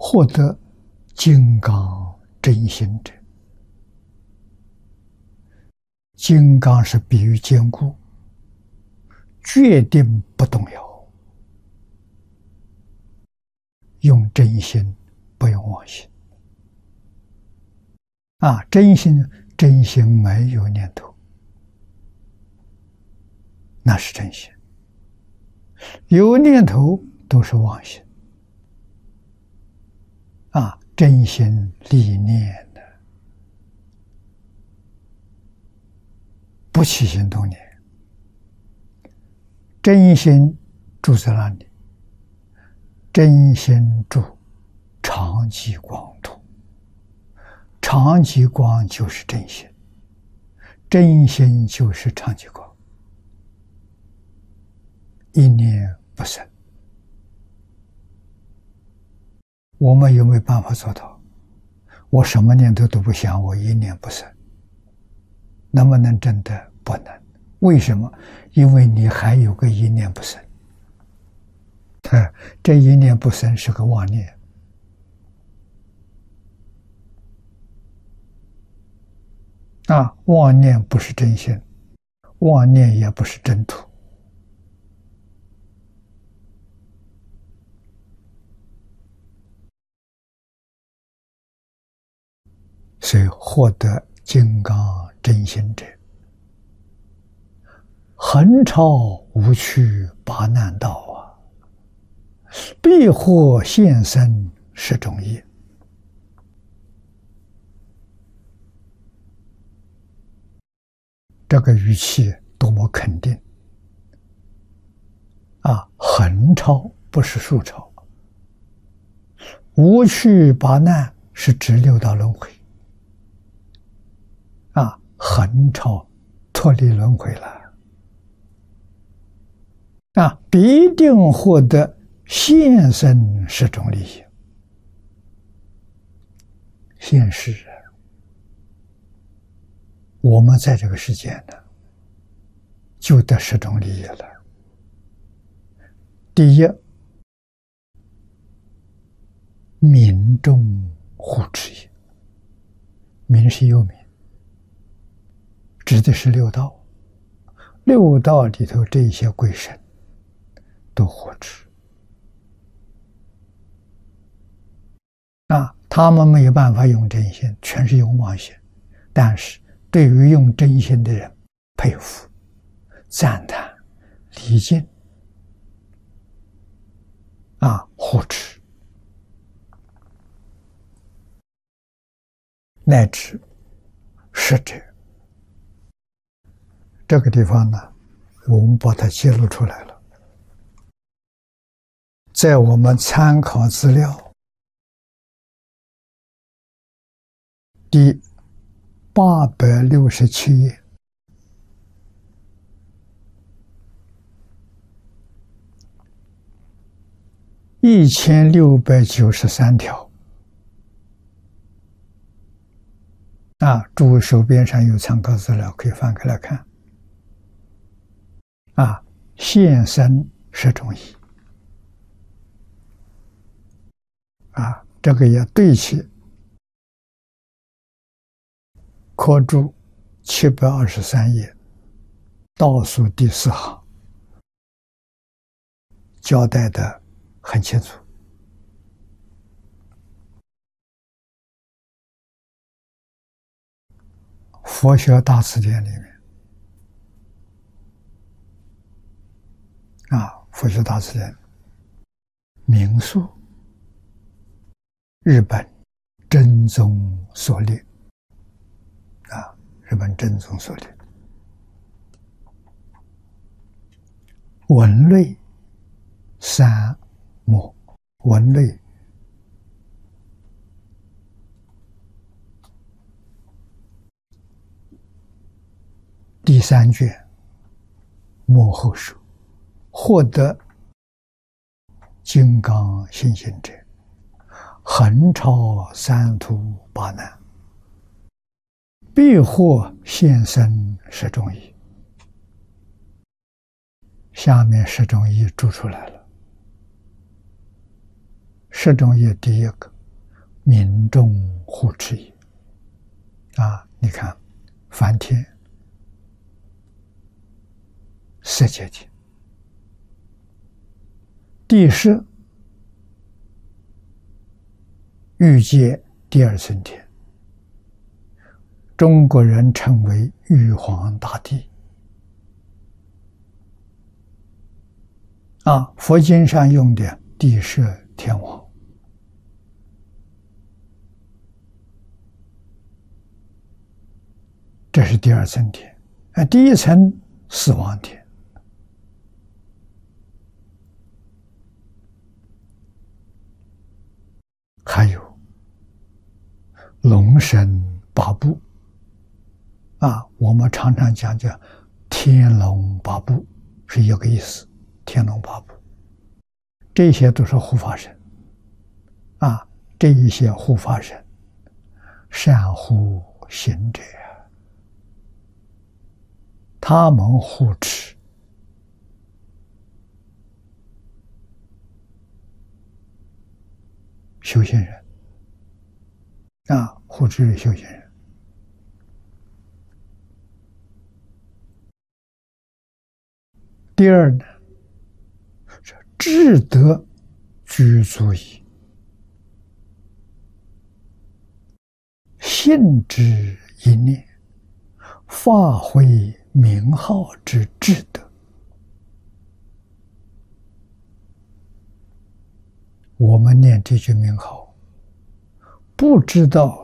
获得金刚真心者。金刚是比喻坚固，决定不动摇，用真心，不用妄心。真心没有念头，那是真心；有念头都是妄心。真心立念的，不起心动念。真心住在那里，真心住常寂光土。常寂光就是真心，真心就是常寂光，一念不生。我们有没有办法做到？我什么念头都不想，我一念不生，能不能真的？不能。为什么？因为你还有个一念不生，这一念不生是个妄念。妄念不是真心，妄念也不是真土。所以获得金刚真心者，横超无趣八难道必获现身十种业。这个语气多么肯定横超不是竖超，无趣八难是指六道轮回横超脱离轮回了必定获得现身十种利益。现世我们在这个世间呢，就得十种利益了。第一，民众护持也。民是有民，指的是六道。六道里头这些鬼神都护持他们没有办法用真心，全是用妄心。但是对于用真心的人，佩服、赞叹、礼敬护持，乃至使者。这个地方呢，我们把它揭露出来了。在我们参考资料第867页1693条诸位手边上有参考资料，可以翻开来看现身十种义这个也对起科注723页倒数第4行交代的很清楚。佛学大辞典里面佛学大辞典明述日本真宗所列日本真宗所列文类三末，文类第3卷末后书，获得金刚信心者，横超三途八难，必获现身十种义。下面十种义注出来了。十种义第一个民众护持也。你看，梵天、色界经、地释、欲界第二层天，中国人称为玉皇大帝。佛经上用的地释天王。这是第二层天，第一层死亡天，还有龙神八部，我们常常讲叫天龙八部，是一个意思。天龙八部，这些都是护法神，这一些护法神善护行者，他们护持修行人，护持修行人。第二呢，是智德具足矣，信之一念，发挥名号之智德。我们念这句名号，不知道